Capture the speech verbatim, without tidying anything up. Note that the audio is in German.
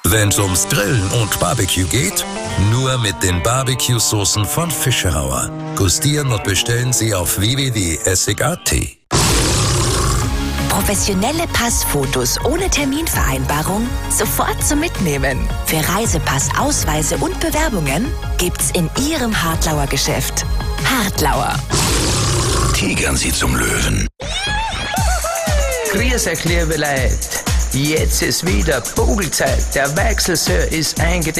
Wenn's ums Grillen und Barbecue geht, nur mit den Barbecue-Soßen von Fischerauer. Gustieren und bestellen Sie auf w w w punkt essig punkt a t. Professionelle Passfotos ohne Terminvereinbarung sofort zum Mitnehmen. Für Reisepass, Ausweise und Bewerbungen gibt's in Ihrem Hartlauer Geschäft. Hartlauer. Tigern Sie zum Löwen. Grüß euch, liebe Leute. Jetzt ist wieder Vogelzeit. Der Weichselsee ist eingedeckt.